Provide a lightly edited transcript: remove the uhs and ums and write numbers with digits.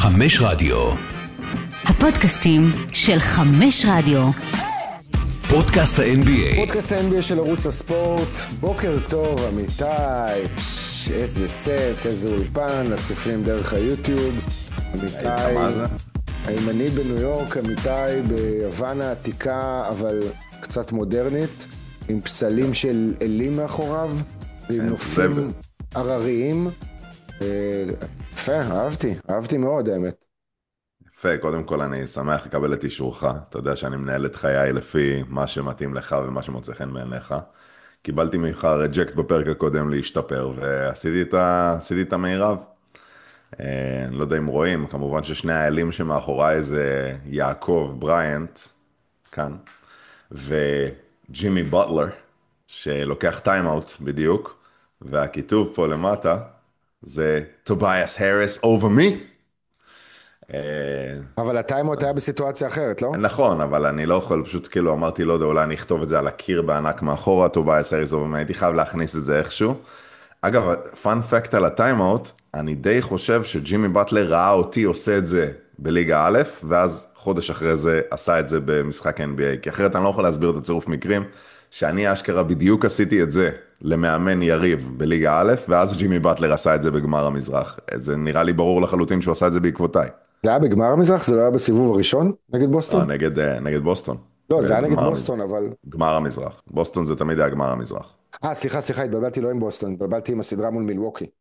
חמש רדיו. הפודקאסטים של חמש רדיו. פודקאסט ה-NBA. פודקאסט ה-NBA של ערוץ הספורט. בוקר טוב, אמיתי. איזה סט, איזה אולפן, לצופים דרך היוטיוב. אמיתי, הימני בניו יורק, אמיתי ביוון העתיקה, אבל קצת מודרנית, עם פסלים של אלים מאחוריו, ועם נופים ערריים. יפה, אהבתי מאוד, האמת. יפה, קודם כל אני שמח לקבל את אישורך. אתה יודע שאני מנהל את חיי לפי מה שמתאים לך ומה שמוצא חן בעיניך. קיבלתי ממך רג'קט בפרק הקודם להשתפר, ועשיתי את המירב. אני לא יודע אם רואים, כמובן ששני האלים שמאחוריי זה יעקב בריינט, כאן, וג'ימי בוטלר, שלוקח טיימאוט בדיוק, והכיתוב פה למטה זה טובייס הריס over me. אבל הטיימאוט היה בסיטואציה אחרת, לא? נכון, אבל אני לא יכול, פשוט כאילו אמרתי, לא יודע, אולי אני אכתוב את זה על הקיר בענק מאחורה, טובייס הריס over me, הייתי חייב להכניס את זה איכשהו. אגב, פאנ פקט על הטיימאוט, אני די חושב שג'ימי באטלר ראה אותי עושה את זה בליגה א', ואז חודש אחרי זה עשה את זה במשחק NBA, כי אחרת אני לא יכול להסביר את הצירוף מקרים, שאני אשכרה בדיוק עשיתי את זה למאמן יריב בליגה א', ואז ג'ימי באטלר עשה את זה בגמר המזרח. זה נראה לי ברור לחלוטין שהוא עשה את זה בעקבותיי. זה היה בגמר המזרח? זה לא היה בסיבוב הראשון נגד בוסטון? נגד בוסטון. לא, זה היה נגד בוסטון, אבל... גמר המזרח. בוסטון זה תמיד היה גמר המזרח. סליחה, התבלבלתי לא עם בוסטון, התבלבלתי עם הסדרה מול מילווקי.